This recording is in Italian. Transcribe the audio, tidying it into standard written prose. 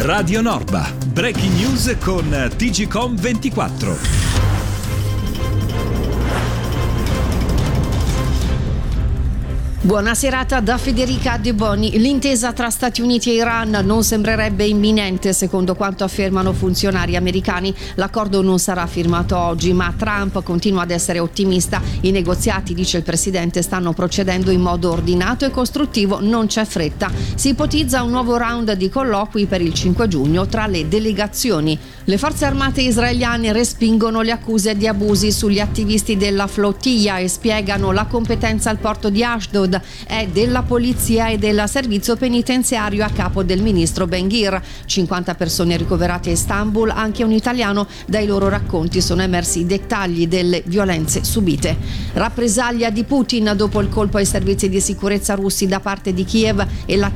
Radio Norba. Breaking news con TGcom 24. Buona serata da Federica De Boni. L'intesa tra Stati Uniti e Iran non sembrerebbe imminente, secondo quanto affermano funzionari americani. L'accordo non sarà firmato oggi, ma Trump continua ad essere ottimista. I negoziati, dice il presidente, stanno procedendo in modo ordinato e costruttivo, non c'è fretta. Si ipotizza un nuovo round di colloqui per il 5 giugno tra le delegazioni. Le forze armate israeliane respingono le accuse di abusi sugli attivisti della flottiglia e spiegano la competenza al porto di Ashdod è della polizia e del servizio penitenziario a capo del ministro Ben-Gvir. 50 persone ricoverate a Istanbul, anche un italiano. Dai loro racconti sono emersi i dettagli delle violenze subite. Rappresaglia di Putin dopo il colpo ai servizi di sicurezza russi da parte di Kiev e